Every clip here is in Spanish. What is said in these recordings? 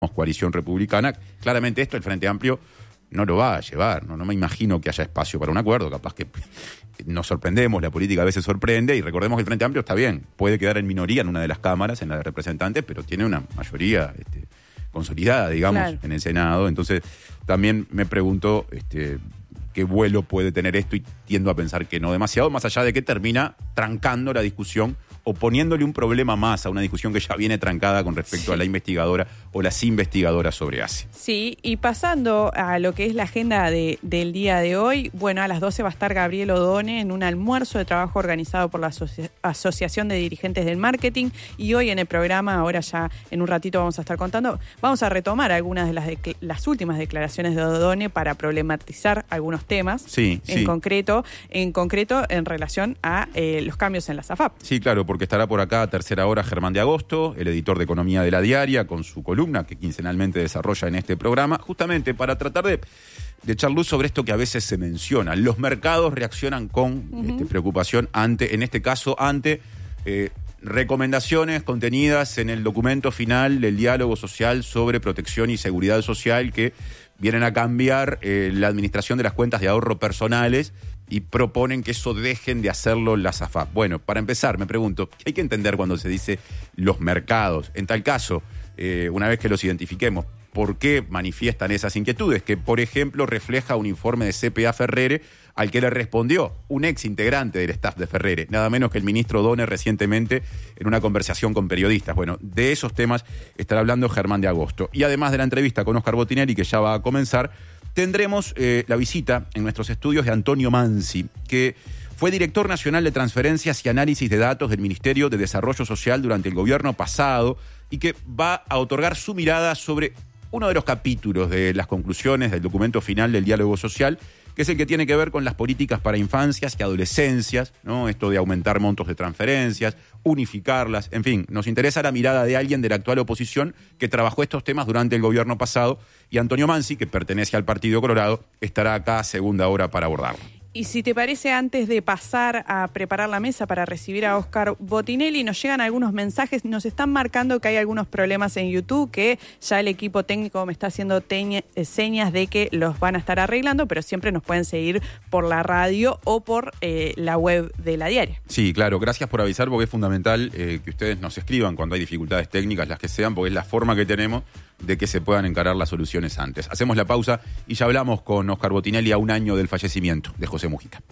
coalición republicana. Claramente esto el Frente Amplio no lo va a llevar, no me imagino que haya espacio para un acuerdo, capaz que nos sorprendemos, la política a veces sorprende, y recordemos que el Frente Amplio está bien, puede quedar en minoría en una de las cámaras, en la de representantes, pero tiene una mayoría consolidada, digamos, claro, en el Senado. Entonces también me pregunto qué vuelo puede tener esto, y tiendo a pensar que no demasiado, más allá de que termina trancando la discusión o poniéndole un problema más a una discusión que ya viene trancada con respecto a la investigadora o las investigadoras sobre ACE. Sí, y pasando a lo que es la agenda del día de hoy, bueno, a las 12 va a estar Gabriel Odone en un almuerzo de trabajo organizado por la Asociación de Dirigentes del Marketing, y hoy en el programa, ahora ya en un ratito vamos a estar contando, vamos a retomar algunas de las últimas declaraciones de Odone para problematizar algunos temas, en concreto en relación a los cambios en la SAFAP. Sí, claro, porque estará por acá a tercera hora Germán de Agosto, el editor de Economía de La Diaria, con su columna que quincenalmente desarrolla en este programa, justamente para tratar de echar luz sobre esto que a veces se menciona. Los mercados reaccionan con preocupación ante recomendaciones contenidas en el documento final del diálogo social sobre protección y seguridad social, que vienen a cambiar la administración de las cuentas de ahorro personales y proponen que eso dejen de hacerlo las AFAP. Bueno, para empezar, me pregunto, ¿qué hay que entender cuando se dice los mercados? En tal caso, una vez que los identifiquemos, ¿por qué manifiestan esas inquietudes? Que, por ejemplo, refleja un informe de CPA Ferrere al que le respondió un ex integrante del staff de Ferrere, nada menos que el ministro Odone recientemente en una conversación con periodistas. Bueno, de esos temas estará hablando Germán de Agosto. Y además de la entrevista con Oscar Botinelli, que ya va a comenzar, tendremos la visita en nuestros estudios de Antonio Mansi, que fue director nacional de transferencias y análisis de datos del Ministerio de Desarrollo Social durante el gobierno pasado, y que va a otorgar su mirada sobre uno de los capítulos de las conclusiones del documento final del diálogo social, que es el que tiene que ver con las políticas para infancias y adolescencias, ¿no? Esto de aumentar montos de transferencias, unificarlas, en fin, nos interesa la mirada de alguien de la actual oposición que trabajó estos temas durante el gobierno pasado, y Antonio Mansi, que pertenece al Partido Colorado, estará acá a segunda hora para abordarlo. Y si te parece, antes de pasar a preparar la mesa para recibir a Oscar Botinelli, nos llegan algunos mensajes, nos están marcando que hay algunos problemas en YouTube, que ya el equipo técnico me está haciendo señas de que los van a estar arreglando, pero siempre nos pueden seguir por la radio o por la web de La Diaria. Sí, claro, gracias por avisar, porque es fundamental que ustedes nos escriban cuando hay dificultades técnicas, las que sean, porque es la forma que tenemos de que se puedan encarar las soluciones antes. Hacemos la pausa y ya hablamos con Oscar Botinelli a un año del fallecimiento de José Mujica.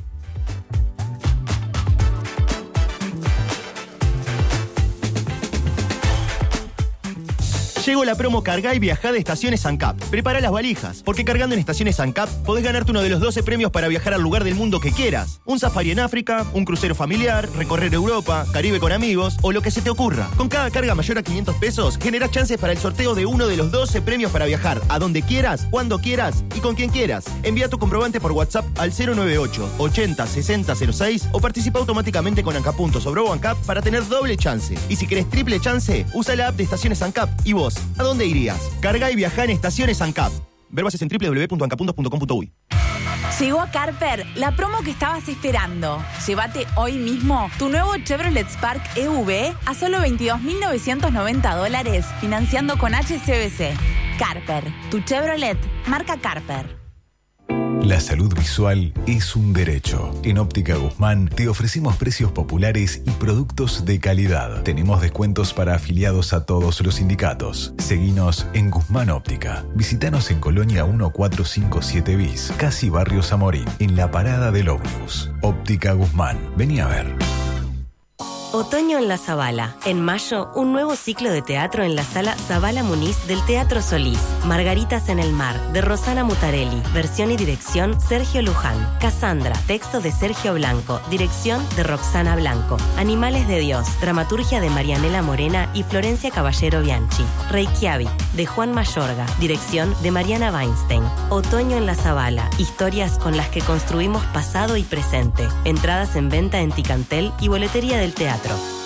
Llegó la promo Cargá y Viajá de Estaciones ANCAP. Prepara las valijas, porque cargando en Estaciones ANCAP podés ganarte uno de los 12 premios para viajar al lugar del mundo que quieras. Un safari en África, un crucero familiar, recorrer Europa, Caribe con amigos o lo que se te ocurra. Con cada carga mayor a 500 pesos, generás chances para el sorteo de uno de los 12 premios para viajar a donde quieras, cuando quieras y con quien quieras. Envía tu comprobante por WhatsApp al 098 80 60 06 o participa automáticamente con ANCAP sobre ANCAP para tener doble chance. Y si querés triple chance, usa la app de Estaciones ANCAP. ¿Y vos? ¿A dónde irías? Carga y viajá en Estaciones ANCAP. Ver bases en www.ancapuntos.com.uy. Llegó a Carper la promo que estabas esperando. Llévate hoy mismo tu nuevo Chevrolet Spark EV a solo $22.990 financiando con HSBC. Carper, tu Chevrolet, marca Carper. La salud visual es un derecho. En Óptica Guzmán te ofrecemos precios populares y productos de calidad. Tenemos descuentos para afiliados a todos los sindicatos. Seguinos en Guzmán Óptica. Visítanos en Colonia 1457 bis, casi Barrio Zamorín, en la parada del ómnibus. Óptica Guzmán. Vení a ver. Otoño en la Zabala. En mayo, un nuevo ciclo de teatro en la sala Zabala Muniz del Teatro Solís. Margaritas en el mar, de Rosana Mutarelli. Versión y dirección, Sergio Luján. Cassandra, texto de Sergio Blanco. Dirección de Roxana Blanco. Animales de Dios, dramaturgia de Marianela Morena y Florencia Caballero Bianchi. Reykjavik, de Juan Mayorga. Dirección de Mariana Weinstein. Otoño en la Zabala. Historias con las que construimos pasado y presente. Entradas en venta en Ticantel y boletería del teatro.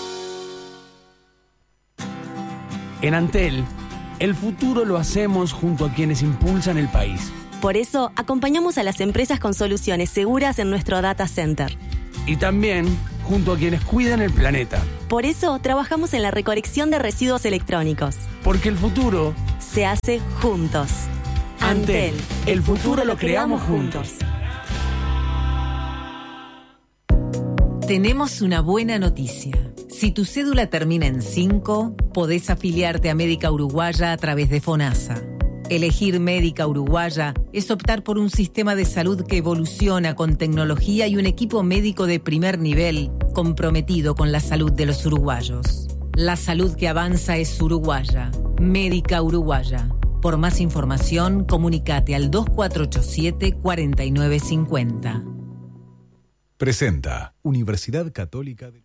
En Antel, el futuro lo hacemos junto a quienes impulsan el país. Por eso, acompañamos a las empresas con soluciones seguras en nuestro data center. Y también junto a quienes cuidan el planeta. Por eso, trabajamos en la recolección de residuos electrónicos. Porque el futuro se hace juntos. Antel, el futuro lo creamos juntos. Tenemos una buena noticia. Si tu cédula termina en 5, podés afiliarte a Médica Uruguaya a través de FONASA. Elegir Médica Uruguaya es optar por un sistema de salud que evoluciona con tecnología y un equipo médico de primer nivel comprometido con la salud de los uruguayos. La salud que avanza es uruguaya. Médica Uruguaya. Por más información, comunicate al 2487-4950. Presenta Universidad Católica de...